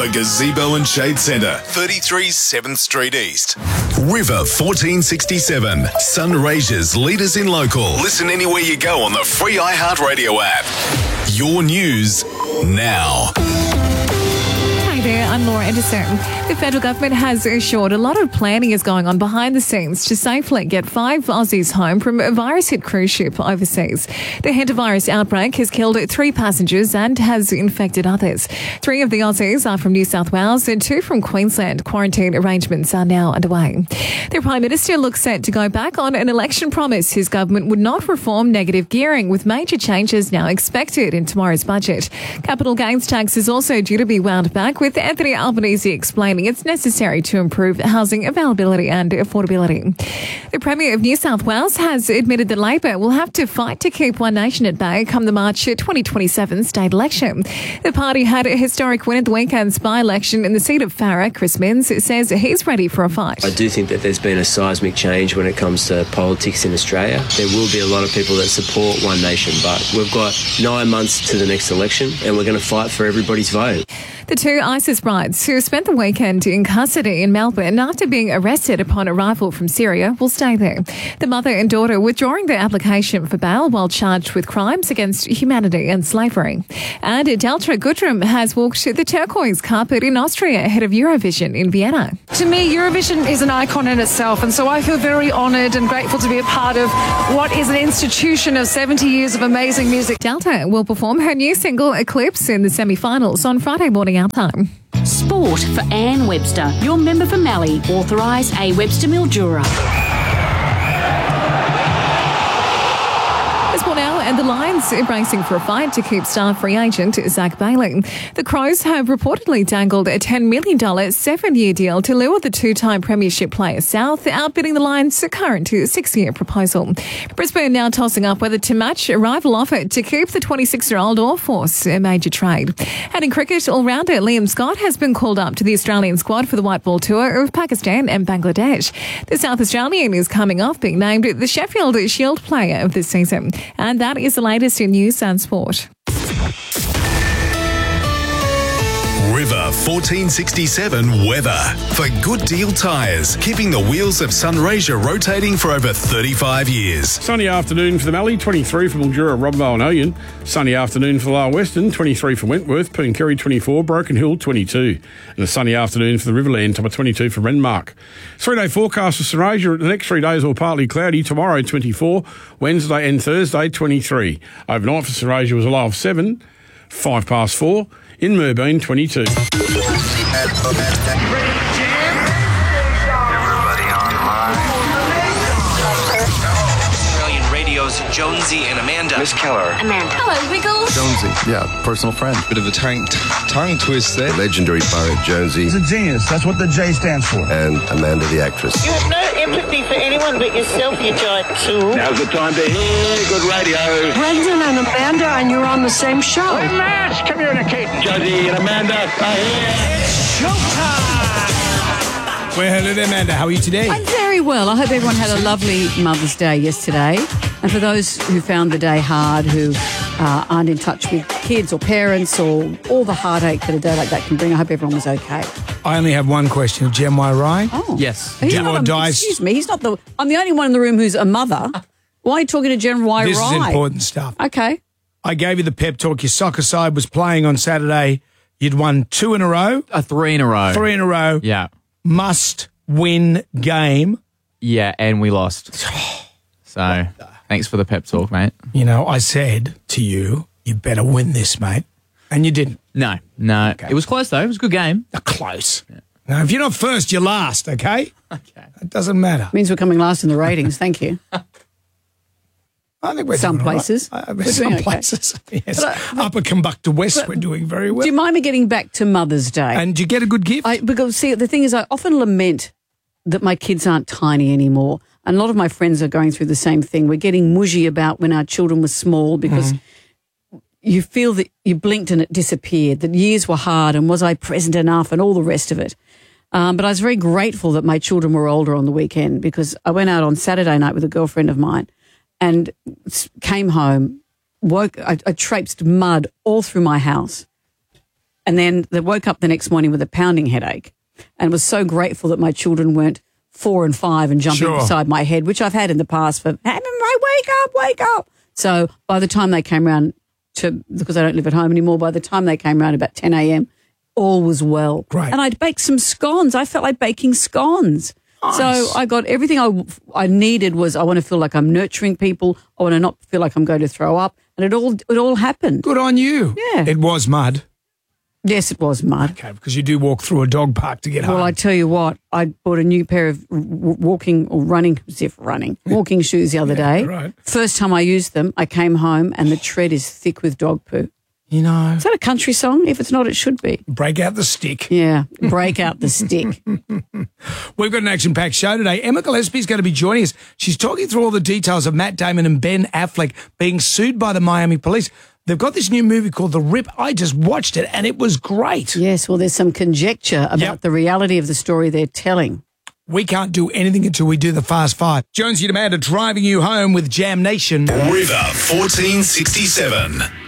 The Gazebo and Shade Centre, 33 7th Street East. River 1467, Sunraysia's leaders in local. Listen anywhere you go on the free iHeartRadio app. Your news now. Hi there, I'm Laura Anderson. The federal government has assured a lot of planning is going on behind the scenes to safely get 5 Aussies home from a virus-hit cruise ship overseas. The hantavirus outbreak has killed 3 passengers and has infected others. 3 of the Aussies are from New South Wales and 2 from Queensland. Quarantine arrangements are now underway. The Prime Minister looks set to go back on an election promise. His government would not reform negative gearing, with major changes now expected in tomorrow's budget. Capital gains tax is also due to be wound back, with Anthony Albanese explaining it's necessary to improve housing availability and affordability. The Premier of New South Wales has admitted that Labor will have to fight to keep One Nation at bay come the March 2027 state election. The party had a historic win at the weekend's by-election in the seat of Farrer. Chris Minns says he's ready for a fight. I do think that there's been a seismic change when it comes to politics in Australia. There will be a lot of people that support One Nation, but we've got 9 months to the next election and we're going to fight for everybody's vote. The 2 ISIS brides who spent the weekend in custody in Melbourne after being arrested upon arrival from Syria will stay there. The mother and daughter withdrawing their application for bail while charged with crimes against humanity and slavery. And Delta Goodrum has walked the turquoise carpet in Austria ahead of Eurovision in Vienna. To me, Eurovision is an icon in itself, and so I feel very honoured and grateful to be a part of what is an institution of 70 years of amazing music. Delta will perform her new single Eclipse in the semi-finals on Friday morning our time. Sport for Anne Webster, your member for Mallee, authorised A. Webster Mildura. And the Lions are bracing for a fight to keep star free agent Zach Bailey. The Crows have reportedly dangled a $10 million 7-year deal to lure the 2-time premiership player south, outbidding the Lions' current 6-year proposal. Brisbane now tossing up whether to match a rival offer to keep the 26-year-old or force a major trade. And in cricket, all-rounder Liam Scott has been called up to the Australian squad for the white ball tour of Pakistan and Bangladesh. The South Australian is coming off being named the Sheffield Shield Player of the season. And that is the latest in news and sport. River 1467 weather. For Good Deal Tyres, keeping the wheels of Sunraysia rotating for over 35 years. Sunny afternoon for the Mallee, 23 for Mildura, Robbo and Oyen. Sunny afternoon for Lower Western, 23 for Wentworth, Pooncarie 24, Broken Hill 22. And a sunny afternoon for the Riverland, top of 22 for Renmark. 3-day forecast for Sunraysia. The next 3 days all partly cloudy. Tomorrow 24, Wednesday and Thursday 23. Overnight for Sunraysia was a low of 7, 5 past 4. In Moorbeen, 22. Everybody online. Australian Radio's Jonesy and Amanda. Miss Keller. Amanda. Hello, Wiggles. Jonesy. Yeah, personal friend. Bit of a tongue twist there. The legendary poet Jonesy. He's a genius. That's what the J stands for. And Amanda the actress. You have no empathy for anyone but yourself, you giant tool. Now's the time to hear good radio. Brendan and Amanda, and you're on the same show. We're mass communicating. Jonesy and Amanda are here. It's showtime. Well, hello there, Amanda. How are you today? I'm very well. I hope everyone had a lovely Mother's Day yesterday. And for those who found the day hard, who aren't in touch with kids or parents or all the heartache that a day like that can bring, I hope everyone was okay. I only have one question. Jem Wai. Oh. Yes. Do or die. Excuse me. I'm the only one in the room who's a mother. Why are you talking to Jem Wai? This is important stuff. Okay. I gave you the pep talk. Your soccer side was playing on Saturday. You'd won 2 in a row. 3 in a row. 3 in a row. Yeah. Must win game. Yeah, and we lost. So, thanks for the pep talk, mate. You know, I said to you, you better win this, mate. And you didn't. No. Okay. It was close, though. It was a good game. Close. Yeah. Now, if you're not first, you're last, okay? Okay. It doesn't matter. Means we're coming last in the ratings. Thank you. I think we're some places. Some places. Yes. Upper Combukta West, we're doing very well. Do you mind me getting back to Mother's Day? And do you get a good gift? Because, see, the thing is, I often lament that my kids aren't tiny anymore. And a lot of my friends are going through the same thing. We're getting mushy about when our children were small because you feel that you blinked and it disappeared, that years were hard and was I present enough and all the rest of it. But I was very grateful that my children were older on the weekend because I went out on Saturday night with a girlfriend of mine and came home, I traipsed mud all through my house. And then they woke up the next morning with a pounding headache and was so grateful that my children weren't 4 and 5 and jumping beside my head, which I've had in the past for, wake up. So by the time they came around because I don't live at home anymore, by the time they came around about 10 a.m., all was well. Great. And I'd baked some scones. I felt like baking scones. Nice. So I got everything I needed was I want to feel like I'm nurturing people. I want to not feel like I'm going to throw up. And it all happened. Good on you. Yeah. It was mud. Yes, it was mud. Okay, because you do walk through a dog park to get home. Well, I tell you what, I bought a new pair of walking shoes the other day. Right. First time I used them, I came home and the tread is thick with dog poo. You know. Is that a country song? If it's not, it should be. Break out the stick. Yeah, break out the stick. We've got an action-packed show today. Emma Gillespie's going to be joining us. She's talking through all the details of Matt Damon and Ben Affleck being sued by the Miami police. They've got this new movie called The Rip. I just watched it, and it was great. Yes, well, there's some conjecture about the reality of the story they're telling. We can't do anything until we do the Fast Five. Jonesy and Amanda driving you home with Jam Nation. River 1467.